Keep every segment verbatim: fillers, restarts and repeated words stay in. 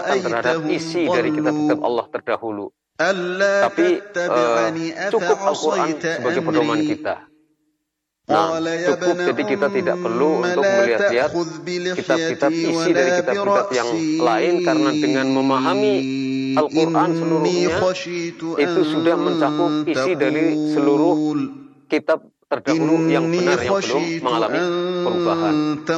penghafatan terhadap isi dari kitab-kitab Allah terdahulu. Tapi uh, cukup Al-Quran sebagai pedoman kita. Nah, cukup, jadi kita tidak perlu untuk melihat-lihat kitab-kitab isi dari kitab-kitab yang lain, karena dengan memahami Al-Quran seluruhnya itu sudah mencakup isi dari seluruh kitab terdahulu yang benar, yang belum mengalami perubahan.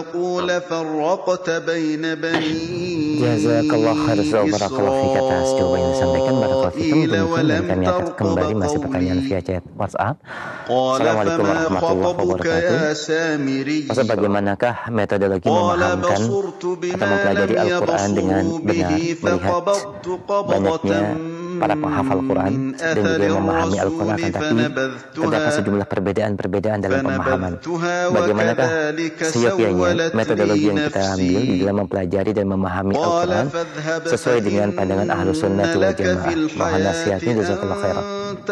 Jazakallah khairan wa barakallahu fik atas jawaban yang disampaikan. Barakallahu fikum. Demikian, dan kami akan kembali masih pertanyaan via chat WhatsApp. Assalamualaikum warahmatullahi wabarakatuh. Masa bagaimanakah metodologi memahamkan atau mempelajari Al-Quran dengan benar, melihat banyaknya para penghafal Quran dan juga memahami Al-Quran, akan tapi terdapat sejumlah perbedaan-perbedaan dalam pemahaman. Bagaimanakah seyogyanya metodologi yang kita ambil di dalam mempelajari dan memahami Al-Quran sesuai dengan pandangan Ahlus Sunnah wal Jamaah? Mohon nasihatnya, jazakallahu khairan.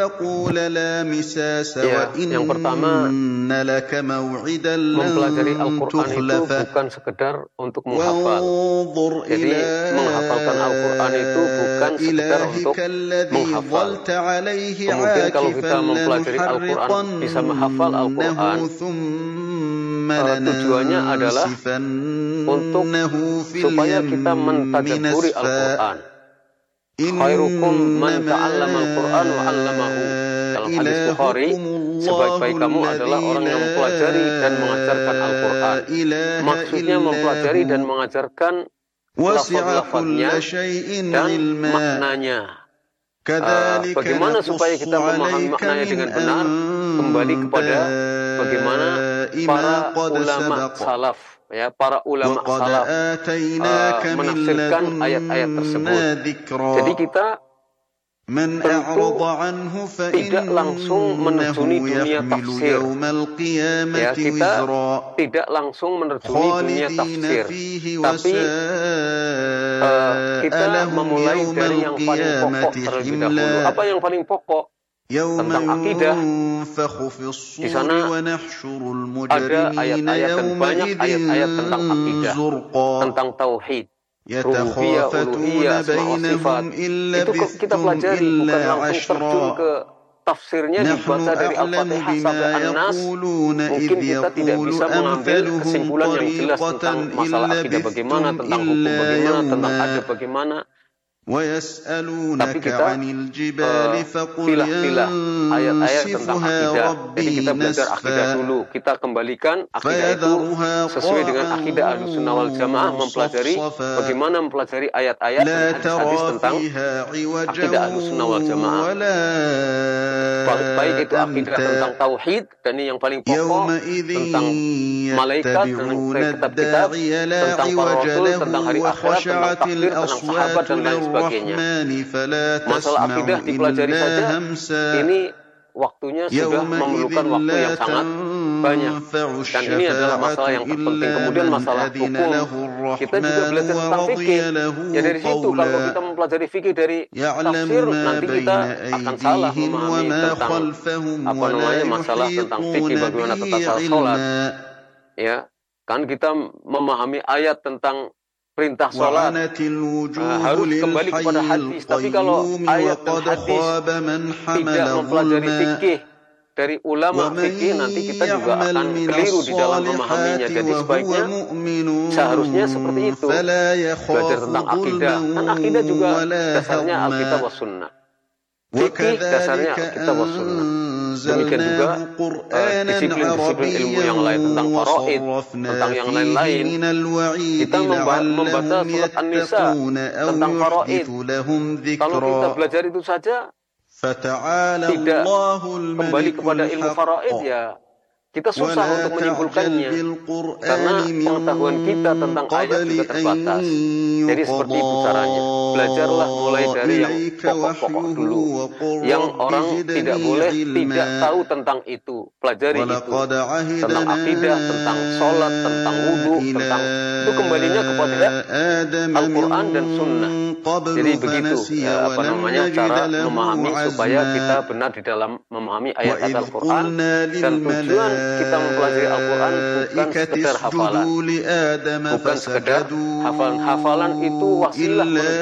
Ya, yang pertama, mempelajari Al-Quran itu bukan sekedar untuk menghafal. Jadi menghafalkan Al-Quran itu bukan sekedar untuk menghafal. Kemudian kalau kita mempelajari Al-Quran, bisa menghafal Al-Quran, uh, tujuannya adalah untuk supaya kita mentadabburi Al-Quran. Khairukum man ta'allama Al-Quran wa 'allamahu. Dalam hadis Bukhari, sebaik-baik kamu adalah orang yang mempelajari dan mengajarkan Al-Quran. Maksudnya mempelajari dan mengajarkan lafaz-lafaznya dan maknanya. Uh, bagaimana supaya kita memahami maknanya dengan benar? Kembali kepada bagaimana para ulama salaf, ya, para ulama salaf uh, menafsirkan ayat-ayat tersebut. Jadi kita tentu tidak langsung menerjuni dunia tafsir. Ya, kita tidak langsung menerjuni dunia tafsir, tapi uh, kita memulai dari yang paling pokok terlebih dahulu. Apa yang paling pokok? Tentang akidah. Di sana ada ayat-ayat dan banyak ayat-ayat tentang akidah, tentang tauhid, rububiyah, uluhiyah, asma wa sifat. Itu kita pelajari, bukan langsung terjun ke tafsirnya, dibaca dari Al-Fatihah sampai An-Nas. Mungkin kita tidak bisa mengambil kesimpulan yang jelas tentang masalah akidah bagaimana, tentang hukum bagaimana, tentang adab bagaimana. Tapi kita uh, pilah-pilah ayat-ayat tentang akidah. Jadi kita belajar akidah dulu. Kita kembalikan akidah itu sesuai dengan akidah Ahlus Sunnah wal Jamaah, mempelajari bagaimana mempelajari ayat-ayat dan hadis-hadis tentang akidah Ahlus Sunnah wal Jamaah. Baik itu akidah tentang tauhid, dan ini yang paling pokok, tentang malaikat, tentang kitab-kitab, tentang para rasul, tentang hari akhirat, tentang takdir, tentang sahabat dan lain sebagainya. Masalah akidah dipelajari saja, ini waktunya sudah memerlukan waktu yang sangat banyak, dan ini adalah masalah yang terpenting. Kemudian masalah hukum, kita juga belajar tentang fikih. Ya, dari situ kalau kita mempelajari fikih dari tafsir, nanti kita akan salah memahami tentang apa namanya masalah tentang fikih, bagaimana tata cara sholat. Ya, kan kita memahami ayat tentang perintah sholat, uh, harus kembali kepada hadis. Tapi kalau ayat dan hadis tidak mempelajari fikih dari ulama fikih, nanti kita juga akan keliru di dalam memahaminya. Jadi sebaiknya seharusnya seperti itu, belajar tentang akidah. Dan akidah juga dasarnya Alkitab wa Sunnah. Fikih dasarnya Alkitab wa Sunnah. Demikian juga disiplin-disiplin uh, ilmu yang lain tentang faraid, tentang yang lain-lain. Kita membaca surat An-Nisa tentang faraid. Kalau kita belajar itu saja, tidak kembali kepada ilmu faraid, ya kita susah untuk menyimpulkannya, karena pengetahuan kita tentang ayat juga terbatas. Jadi seperti itu caranya. Belajarlah mulai dari yang pokok-pokok dulu, yang orang tidak boleh tidak tahu tentang itu. Pelajari itu, tentang akidah, tentang sholat, tentang wudhu, tentang itu kembalinya kepada Al-Quran dan Sunnah. Jadi begitu ya, apa namanya cara memahami supaya kita benar di dalam memahami ayat-ayat Al-Quran. Dan tujuan kita mempelajari Al-Quran bukan sekedar hafalan, bukan sekedar hafalan. Hafalan itu wasilah